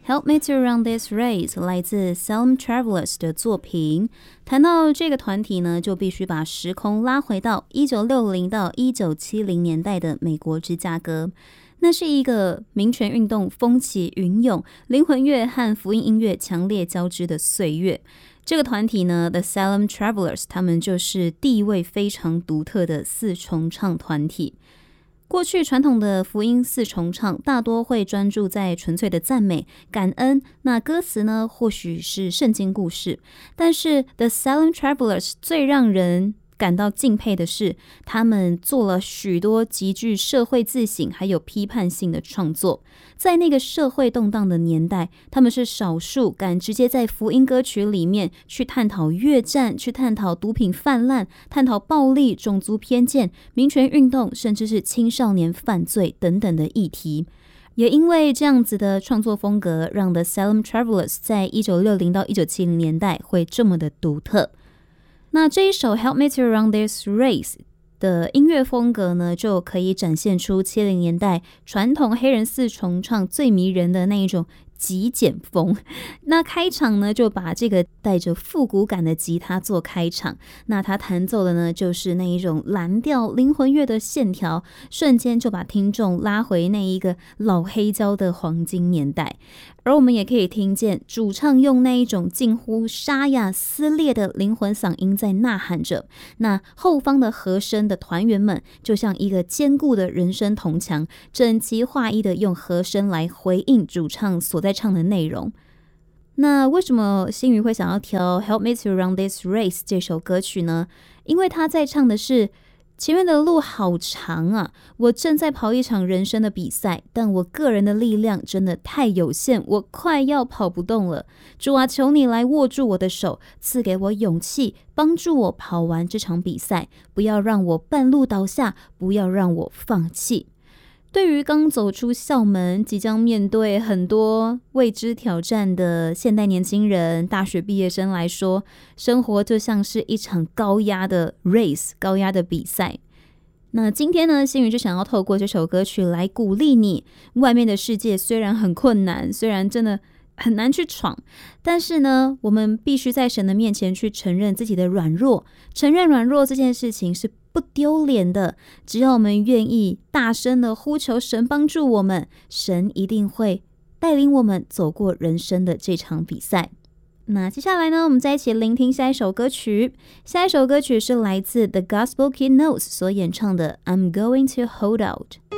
Help Me to Run This Race 来自 Salem Travelers 的作品。谈到这个团体呢，就必须把时空拉回到1960到1970年代的美国芝加哥。那是一个民权运动风起云涌，灵魂乐和福音音乐强烈交织的岁月。这个团体呢 The Salem Travelers 他们就是地位非常独特的四重唱团体。过去传统的福音四重唱大多会专注在纯粹的赞美、感恩，那歌词呢或许是圣经故事，但是 The Salem Travelers 最让人感到敬佩的是，他们做了许多极具社会自省还有批判性的创作。在那个社会动荡的年代，他们是少数敢直接在福音歌曲里面去探讨越战，去探讨毒品泛滥，探讨暴力、种族偏见、民权运动，甚至是青少年犯罪等等的议题。也因为这样子的创作风格，让 The Salem Travelers 在1960到1970年代会这么的独特。那这一首 Help Me to Run This Race 的音乐风格呢，就可以展现出70年代传统黑人四重唱最迷人的那一种极简风。那开场呢，就把这个带着复古感的吉他做开场，那他弹奏的呢，就是那一种蓝调灵魂乐的线条，瞬间就把听众拉回那一个老黑胶的黄金年代。而我们也可以听见主唱用那一种近乎沙哑撕裂的灵魂嗓音在呐喊着，那后方的和声的团员们就像一个坚固的人声铜墙，整齐划一的用和声来回应主唱所在唱的内容。那为什么新宇会想要挑 Help Me to Run This Race 这首歌曲呢？因为他在唱的是前面的路好长啊，我正在跑一场人生的比赛，但我个人的力量真的太有限，我快要跑不动了。主啊，求你来握住我的手，赐给我勇气，帮助我跑完这场比赛，不要让我半路倒下，不要让我放弃。对于刚走出校门，即将面对很多未知挑战的现代年轻人、大学毕业生来说，生活就像是一场高压的 race， 高压的比赛。那今天呢，新宇就想要透过这首歌曲来鼓励你，外面的世界虽然很困难，虽然真的很难去闯，但是呢，我们必须在神的面前去承认自己的软弱，承认软弱这件事情是不丢脸的，只要我们愿意大声的呼求神帮助我们，神一定会带领我们走过人生的这场比赛。那接下来呢，我们再一起聆听下一首歌曲。下一首歌曲是来自 The Gospel Kid Notes 所演唱的 I'm Going to Hold Out。